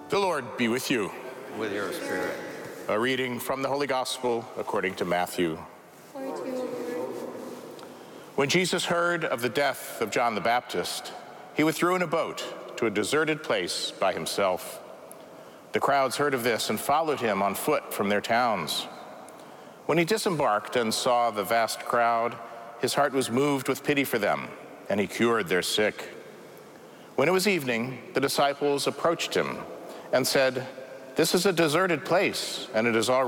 The Lord be with you. With your spirit. A reading from the Holy Gospel according to Matthew. Glory to you, Lord. When Jesus heard of the death of John the Baptist, he withdrew in a boat to a deserted place by himself. The crowds heard of this and followed him on foot from their towns. When he disembarked and saw the vast crowd, his heart was moved with pity for them, and he cured their sick. When it was evening, the disciples approached him and said, "This is a deserted place, and it is already